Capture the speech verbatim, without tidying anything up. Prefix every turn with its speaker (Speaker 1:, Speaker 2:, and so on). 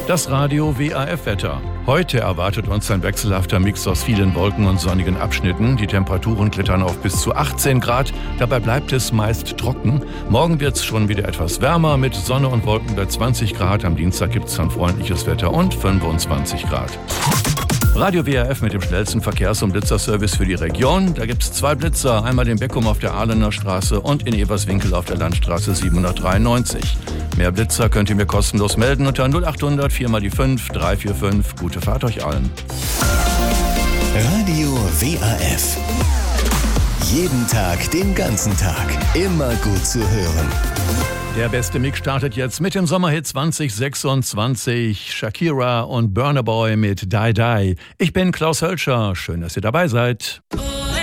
Speaker 1: Das Radio W A F-Wetter. Heute erwartet uns ein wechselhafter Mix aus vielen Wolken und sonnigen Abschnitten. Die Temperaturen klettern auf bis zu achtzehn Grad. Dabei bleibt es meist trocken. Morgen wird es schon wieder etwas wärmer mit Sonne und Wolken bei zwanzig Grad. Am Dienstag gibt es dann freundliches Wetter und fünfundzwanzig Grad. Radio W A F mit dem schnellsten Verkehrs- und Blitzerservice für die Region. Da gibt es zwei Blitzer, einmal den Beckum auf der Ahlener Straße und in Everswinkel auf der Landstraße siebenhundertdreiundneunzig. Mehr Blitzer könnt ihr mir kostenlos melden unter null acht hundert vier mal die fünf drei vier fünf. Gute Fahrt euch allen.
Speaker 2: Radio W A F. Jeden Tag, den ganzen Tag. Immer gut zu hören.
Speaker 1: Der beste Mix startet jetzt mit dem Sommerhit zwanzig sechsundzwanzig. Shakira und Burna Boy mit Die Die. Ich bin Klaus Hölscher. Schön, dass ihr dabei seid.